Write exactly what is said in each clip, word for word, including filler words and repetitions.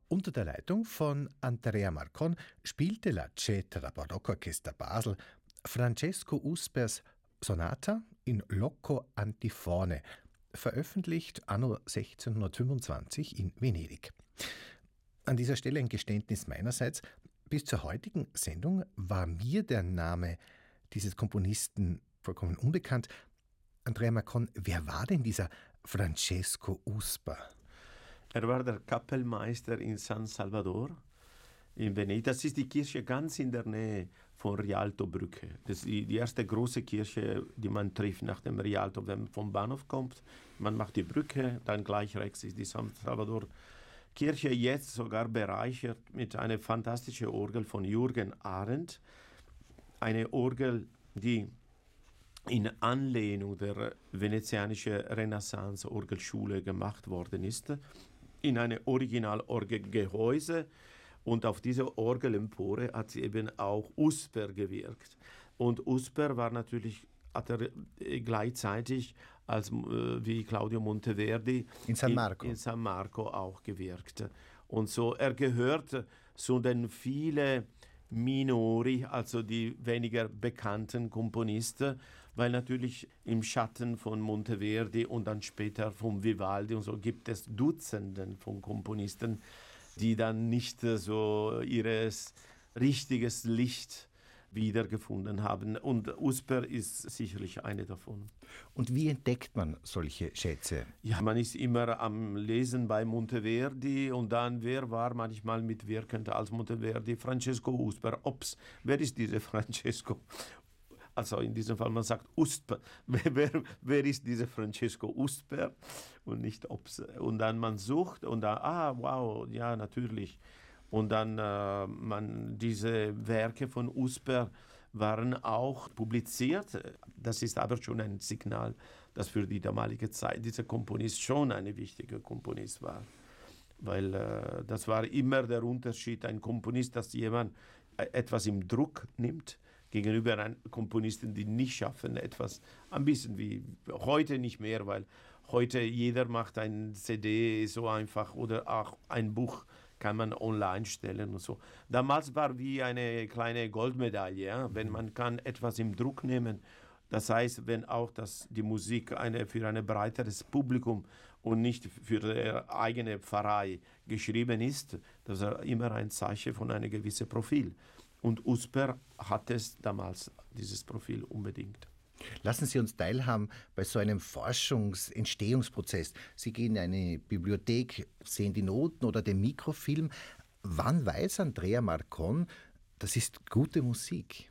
Unter der Leitung von Andrea Marcon spielte La Cetera Barockorchester Basel Francesco Uspers Sonata in Loco Antifone, veröffentlicht anno sechzehnhundertfünfundzwanzig in Venedig. An dieser Stelle ein Geständnis meinerseits. Bis zur heutigen Sendung war mir der Name dieses Komponisten vollkommen unbekannt. Andrea Marcon, wer war denn dieser Francesco Usper? Er war der Kapellmeister in San Salvador in Venedig. Das ist die Kirche ganz in der Nähe von Rialto-Brücke. Das ist die erste große Kirche, die man trifft nach dem Rialto, wenn man vom Bahnhof kommt. Man macht die Brücke, dann gleich rechts ist die San Salvador-Kirche, jetzt sogar bereichert mit einer fantastischen Orgel von Jürgen Arendt. Eine Orgel, die in Anlehnung der venezianischen Renaissance-Orgelschule gemacht worden ist, in eine Originalorgelgehäuse. Und auf diese Orgelempore hat eben auch Usper gewirkt. Und Usper war natürlich hat er gleichzeitig als äh, wie Claudio Monteverdi in San Marco. In, in San Marco auch gewirkt. Und so, er gehört zu den vielen Minori, also die weniger bekannten Komponisten, weil natürlich im Schatten von Monteverdi und dann später von Vivaldi und so gibt es Dutzenden von Komponisten, die dann nicht so ihr richtiges Licht wiedergefunden haben. Und Usper ist sicherlich eine davon. Und wie entdeckt man solche Schätze? Ja, man ist immer am Lesen bei Monteverdi und dann, wer war manchmal mitwirkend als Monteverdi? Francesco Usper. Ops, wer ist dieser Francesco? Also in diesem Fall, man sagt Usper. Wer, wer, wer ist dieser Francesco Usper? Und nicht Ops. Und dann man sucht und dann, ah, wow, ja, natürlich. Und dann, äh, man, diese Werke von Usper waren auch publiziert. Das ist aber schon ein Signal, dass für die damalige Zeit dieser Komponist schon ein wichtiger Komponist war. Weil äh, das war immer der Unterschied, ein Komponist, dass jemand etwas im Druck nimmt, gegenüber einem Komponisten, die nicht schaffen, etwas, ein bisschen wie heute nicht mehr, weil heute jeder macht ein C D so einfach oder auch ein Buch kann man online stellen und so. Damals war wie eine kleine Goldmedaille, ja? Wenn man kann etwas im Druck nehmen. Das heißt, wenn auch das, die Musik eine, für ein breiteres Publikum und nicht für die eigene Pfarrei geschrieben ist, das ist immer ein Zeichen von einem gewissen Profil. Und Usper hat es damals, dieses Profil unbedingt. Lassen Sie uns teilhaben bei so einem Forschungs-, Entstehungsprozess. Sie gehen in eine Bibliothek, sehen die Noten oder den Mikrofilm. Wann weiß Andrea Marcon, das ist gute Musik?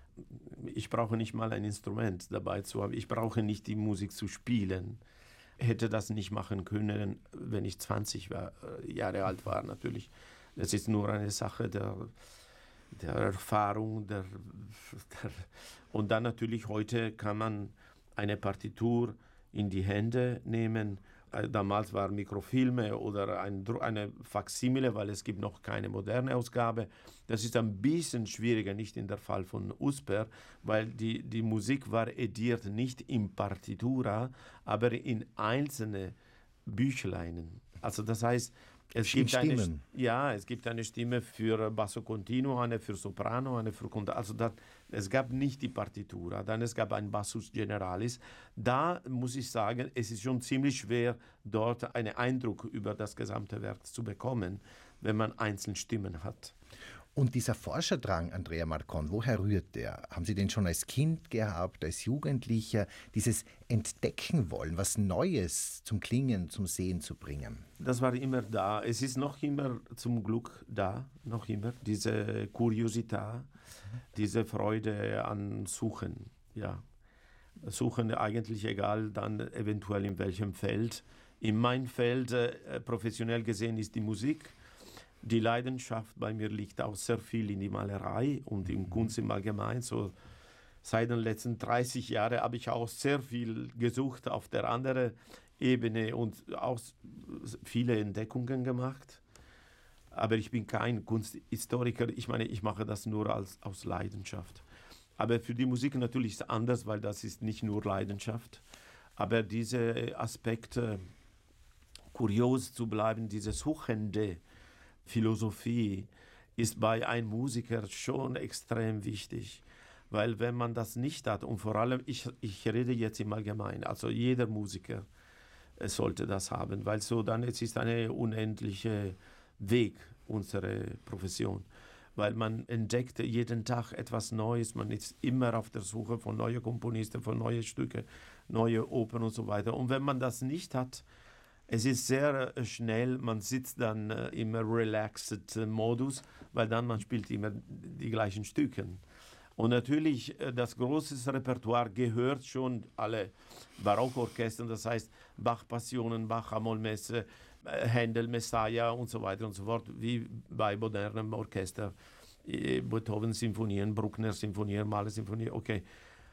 Ich brauche nicht mal ein Instrument dabei zu haben. Ich brauche nicht die Musik zu spielen. Hätte das nicht machen können, wenn ich zwanzig war, Jahre alt war natürlich. Das ist nur eine Sache der... der Erfahrung. Der, der und dann natürlich heute kann man eine Partitur in die Hände nehmen. Damals waren Mikrofilme oder ein, eine Faksimile, weil es gibt noch keine moderne Ausgabe. Das ist ein bisschen schwieriger, nicht in der Fall von Usper, weil die, die Musik war ediert nicht in Partitura, aber in einzelne Büchleinen. Also das heißt, es gibt, eine, ja, es gibt eine Stimme für Basso Continuo, eine für Soprano, eine für Contralto. Also das, es gab nicht die Partitura, dann es gab ein Bassus Generalis. Da muss ich sagen, es ist schon ziemlich schwer, dort einen Eindruck über das gesamte Werk zu bekommen, wenn man einzelne Stimmen hat. Und dieser Forscherdrang, Andrea Marcon, woher rührt der? Haben Sie den schon als Kind gehabt, als Jugendlicher? Dieses Entdecken wollen, was Neues zum Klingen, zum Sehen zu bringen? Das war immer da. Es ist noch immer zum Glück da, noch immer. Diese Kuriosität, diese Freude an Suchen. Ja. Suchen eigentlich egal, dann eventuell in welchem Feld. In meinem Feld, äh, professionell gesehen, ist die Musik. Die Leidenschaft bei mir liegt auch sehr viel in die Malerei und in Kunst im Allgemeinen. So seit den letzten dreißig Jahren habe ich auch sehr viel gesucht auf der anderen Ebene und auch viele Entdeckungen gemacht. Aber ich bin kein Kunsthistoriker. Ich meine, ich mache das nur als, aus Leidenschaft. Aber für die Musik natürlich ist es anders, weil das ist nicht nur Leidenschaft. Aber diese Aspekte, kurios zu bleiben, diese Suchende, Philosophie ist bei einem Musiker schon extrem wichtig. Weil wenn man das nicht hat, und vor allem, ich, ich rede jetzt im Allgemeinen, also jeder Musiker sollte das haben, weil so dann, es ist eine unendliche Weg, unsere Profession. Weil man entdeckt jeden Tag etwas Neues, man ist immer auf der Suche von neuen Komponisten, von neuen Stücken, neue Opern und so weiter. Und wenn man das nicht hat, es ist sehr äh, schnell, man sitzt dann äh, im relaxed äh, Modus, weil dann man spielt immer die gleichen Stücke. Und natürlich, äh, das große Repertoire gehört schon alle Barockorchestern, das heißt Bach-Passionen, Bach-Amol-Messe, äh, Händel, Messiah und so weiter und so fort, wie bei modernem Orchester, äh, Beethoven-Sinfonien, Bruckner-Sinfonien, Mahler-Sinfonien, okay.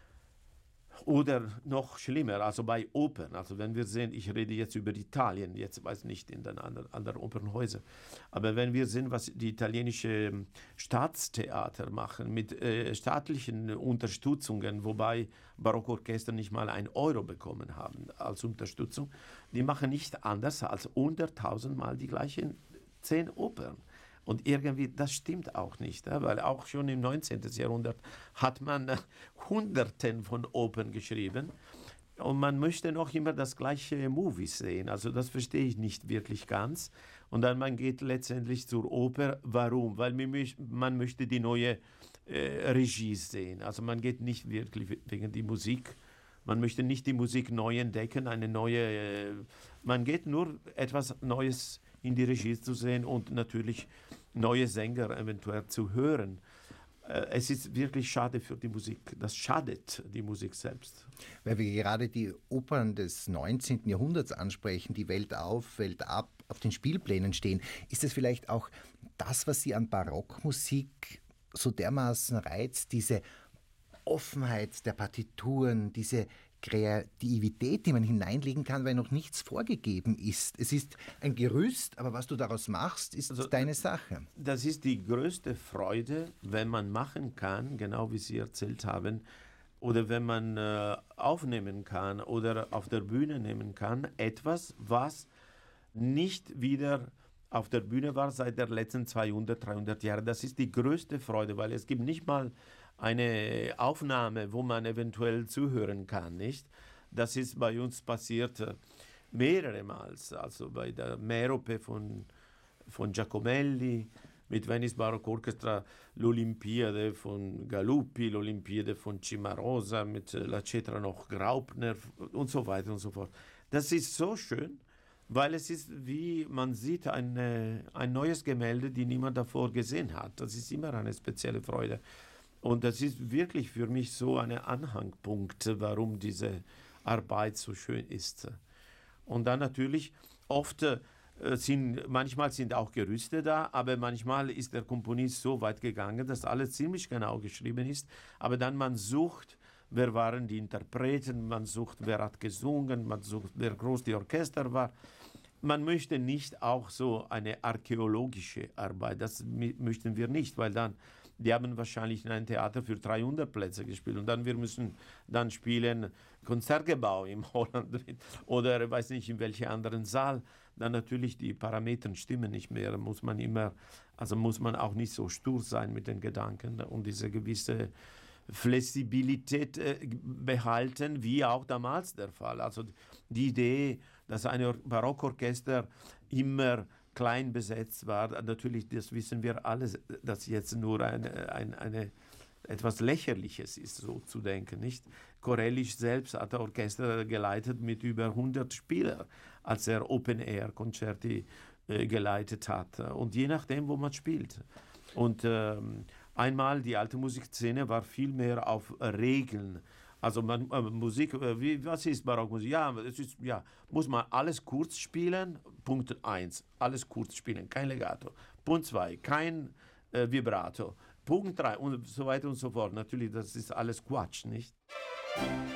Oder noch schlimmer, also bei Opern, also wenn wir sehen, ich rede jetzt über Italien, jetzt weiß nicht in den anderen, anderen Opernhäusern, aber wenn wir sehen, was die italienische Staatstheater machen mit äh, staatlichen Unterstützungen, wobei Barockorchester nicht mal ein Euro bekommen haben als Unterstützung, die machen nicht anders als hunderttausend Mal die gleichen zehn Opern. Und irgendwie, das stimmt auch nicht, weil auch schon im neunzehnten. Jahrhundert hat man Hunderten von Opern geschrieben und man möchte noch immer das gleiche Movie sehen. Also das verstehe ich nicht wirklich ganz. Und dann man geht letztendlich zur Oper. Warum? Weil man möchte die neue äh, Regie sehen. Also man geht nicht wirklich wegen der Musik. Man möchte nicht die Musik neu entdecken, eine neue. Äh, man geht nur etwas Neues in die Regie zu sehen und natürlich neue Sänger eventuell zu hören. Es ist wirklich schade für die Musik. Das schadet die Musik selbst. Weil wir gerade die Opern des neunzehnten. Jahrhunderts ansprechen, die Welt auf, Welt ab, auf den Spielplänen stehen. Ist es vielleicht auch das, was Sie an Barockmusik so dermaßen reizt, diese Offenheit der Partituren, diese Kreativität, die man hineinlegen kann, weil noch nichts vorgegeben ist. Es ist ein Gerüst, aber was du daraus machst, ist also deine Sache. Das ist die größte Freude, wenn man machen kann, genau wie Sie erzählt haben, oder wenn man äh, aufnehmen kann oder auf der Bühne nehmen kann, etwas, was nicht wieder auf der Bühne war seit der letzten zweihundert, dreihundert Jahre. Das ist die größte Freude, weil es gibt nicht mal eine Aufnahme, wo man eventuell zuhören kann, nicht? Das ist bei uns passiert äh, mehrere Mal, also bei der Merope von, von Giacomelli, mit Venice Baroque Orchestra, l'Olimpiade von Galuppi, l'Olimpiade von Cimarosa, mit La Cetra noch Graupner und so weiter und so fort. Das ist so schön, weil es ist, wie man sieht, eine, ein neues Gemälde, die niemand davor gesehen hat. Das ist immer eine spezielle Freude. Und das ist wirklich für mich so ein Anhangpunkt, warum diese Arbeit so schön ist. Und dann natürlich, oft äh, sind, manchmal sind auch Gerüste da, aber manchmal ist der Komponist so weit gegangen, dass alles ziemlich genau geschrieben ist. Aber dann man sucht, wer waren die Interpreten, man sucht, wer hat gesungen, man sucht, wer groß die Orchester war. Man möchte nicht auch so eine archäologische Arbeit, das möchten wir nicht, weil dann die haben wahrscheinlich in einem Theater für dreihundert Plätze gespielt und dann wir müssen dann spielen Konzertgebouw in Holland oder weiß nicht in welchem anderen Saal. Dann natürlich die Parameter stimmen nicht mehr, muss man immer, also muss man auch nicht so stur sein mit den Gedanken und diese gewisse Flexibilität äh, behalten, wie auch damals der Fall. Also die Idee, dass ein Barockorchester immer klein besetzt war, natürlich, das wissen wir alle, dass jetzt nur eine, eine, eine etwas Lächerliches ist, so zu denken, nicht? Corellisch selbst hat ein Orchester geleitet mit über hundert Spielern, als er Open-Air-Konzerte äh, geleitet hat. Und je nachdem, wo man spielt. Und ähm, einmal die alte Musikszene war viel mehr auf Regeln. Also man, äh, Musik, äh, wie, was ist Barockmusik? Ja, es ist, ja, muss man alles kurz spielen. Punkt eins, alles kurz spielen, kein Legato. Punkt zwei, kein äh, Vibrato. Punkt drei und so weiter und so fort. Natürlich, das ist alles Quatsch, nicht?